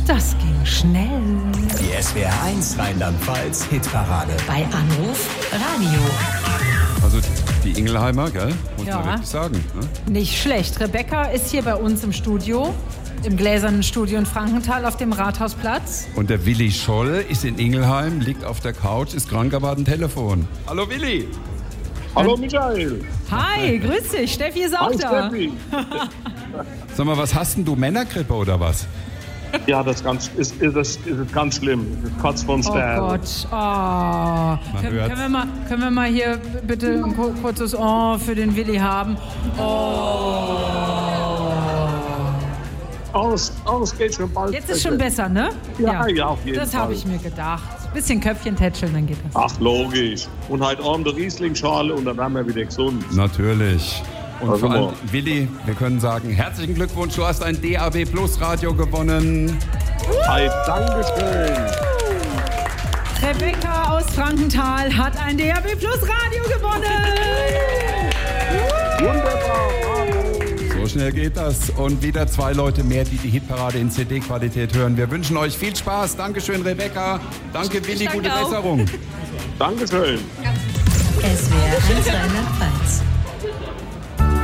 das ging schnell. Die SWR1 Rheinland-Pfalz Hitparade. Bei Anruf Radio. Also die Ingelheimer, gell? Muss Ja. man wirklich sagen. Ne? Nicht schlecht. Rebecca ist hier bei uns im Studio, im gläsernen Studio in Frankenthal auf dem Rathausplatz. Und der Willi Scholl ist in Ingelheim, liegt auf der Couch, ist krank, aber hat ein Telefon. Hallo Willi! Hallo Michael. Hi, grüß dich. Steffi ist auch Hi da. Steffi. Sag mal, was hast denn du, Männergrippe oder was? Ja, das ist ganz schlimm. Das ist kurz vorm Oh Sterben. Gott. Oh. hört's. Können wir mal hier bitte ein kurzes Oh für den Willi haben? Aus geht schon bald. Jetzt ist schon besser, ne? Ja, auf jeden Das Fall. habe ich mir gedacht. Bisschen Köpfchen tätscheln, dann geht das. Ach, logisch. Und heute Abend der Riesling-Schale und dann werden wir wieder gesund. Natürlich. Und Also vor allem, mal. Willi, wir können sagen, herzlichen Glückwunsch, du hast ein DAB Plus Radio gewonnen. Hi, Dankeschön. Rebecca aus Frankenthal hat ein DAB Plus Radio gewonnen. Wunderbar. So schnell geht das. Und wieder 2 Leute mehr, die die Hitparade in CD-Qualität hören. Wir wünschen euch viel Spaß. Dankeschön, Rebecca. Danke, Willi. danke Gute auch. Besserung. Dankeschön. SWR1 Rheinland-Pfalz.